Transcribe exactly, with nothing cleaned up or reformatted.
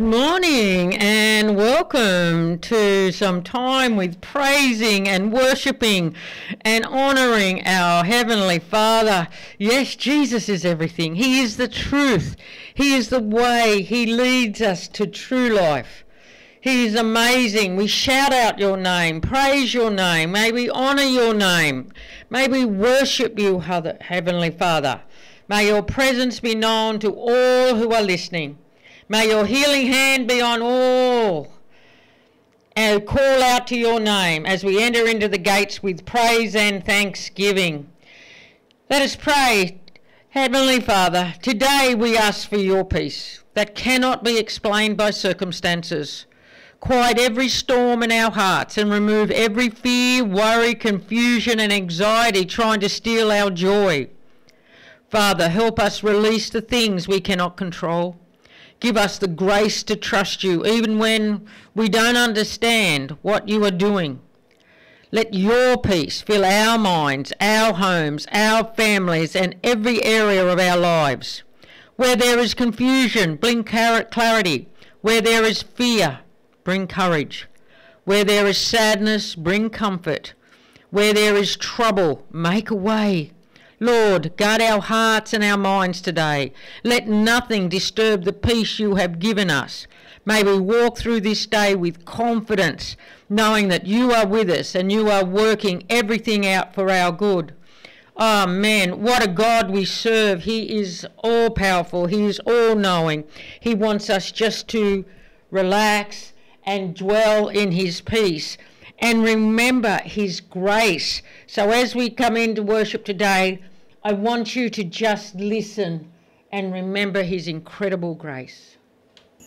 morning and welcome to some time with praising and worshipping and honouring our Heavenly Father. Yes, Jesus is everything. He is the truth. He is the way. He leads us to true life. He is amazing. We shout out your name, praise your name. May we honour your name. May we worship you, Heavenly Father. May your presence be known to all who are listening. May your healing hand be on all, and call out to your name as we enter into the gates with praise and thanksgiving. Let us pray. Heavenly Father, today we ask for your peace that cannot be explained by circumstances. Quiet every storm in our hearts and remove every fear, worry, confusion and anxiety trying to steal our joy. Father, help us release the things we cannot control. Give us the grace to trust you even when we don't understand what you are doing. Let your peace fill our minds, our homes, our families and every area of our lives. Where there is confusion, bring clarity. Where there is fear, bring courage. Where there is sadness, bring comfort. Where there is trouble, make a way. Lord, guard our hearts and our minds today. Let nothing disturb the peace you have given us. May we walk through this day with confidence, knowing that you are with us and you are working everything out for our good. Oh man, what a God we serve. He is all-powerful. He is all-knowing. He wants us just to relax and dwell in his peace and remember his grace. So as we come into worship today, I want you to just listen and remember his incredible grace.